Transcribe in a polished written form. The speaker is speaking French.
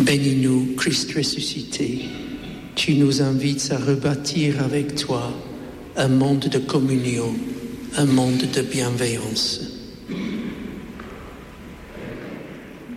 Bénis-nous, Christ ressuscité. Tu nous invites à rebâtir avec toi un monde de communion, un monde de bienveillance.